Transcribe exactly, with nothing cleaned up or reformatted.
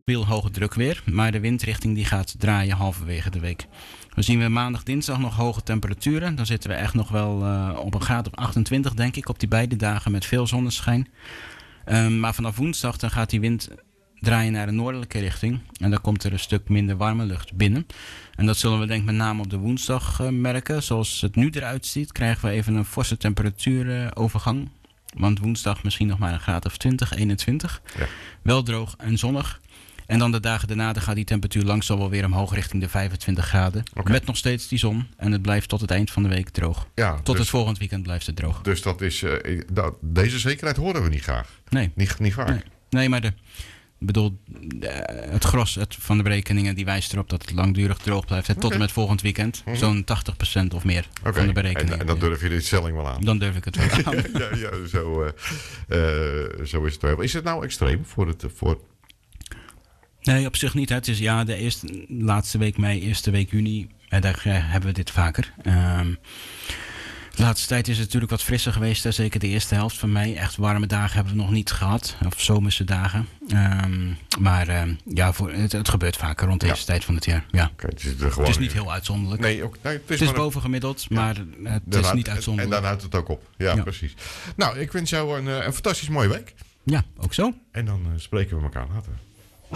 Heel hoge druk weer, maar de windrichting die gaat draaien halverwege de week. Dan zien we maandag, dinsdag nog hoge temperaturen. Dan zitten we echt nog wel uh, op een graad of achtentwintig, denk ik, op die beide dagen met veel zonneschijn. Um, maar vanaf woensdag dan gaat die wind draaien naar de noordelijke richting. En dan komt er een stuk minder warme lucht binnen. En dat zullen we denk ik met name op de woensdag uh, merken. Zoals het nu eruit ziet, krijgen we even een forse temperatuurovergang. Want woensdag misschien nog maar een graad of twintig, eenentwintig. Ja. Wel droog en zonnig. En dan de dagen daarna dan gaat die temperatuur langzaam wel weer omhoog richting de vijfentwintig graden. Okay. Met nog steeds die zon. En het blijft tot het eind van de week droog. Ja, tot dus, het volgend weekend blijft het droog. Dus dat is, uh, dat, deze zekerheid horen we niet graag. Nee. Niet, niet vaak. Nee, nee maar de, ik bedoel, de, het gros het, van de berekeningen die wijst erop dat het langdurig droog blijft. Hè, tot okay. en met volgend weekend. Mm-hmm. Zo'n tachtig procent of meer okay. van de berekeningen. En, en dan durf je de stelling wel aan. Dan durf ik het wel aan. ja, ja, zo, uh, uh, zo is het wel. Is het nou extreem voor het... Voor Nee, op zich niet. Hè. Het is ja, de eerste, laatste week mei, eerste week juni. Hè, daar uh, hebben we dit vaker. Um, de laatste tijd is het natuurlijk wat frisser geweest. Hè. Zeker de eerste helft van mei. Echt warme dagen hebben we nog niet gehad. Of zomerse dagen. Um, maar uh, ja, voor, het, het gebeurt vaker rond deze ja. tijd van het jaar. Ja. Okay, het, is het is niet heel uitzonderlijk. Nee, ook, nee, het is, het is bovengemiddeld, ja. maar het Dan is houdt, niet uitzonderlijk. En dan houdt het ook op. Ja, ja. precies. Nou, ik wens jou een, een fantastisch mooie week. Ja, ook zo. En dan uh, spreken we elkaar later.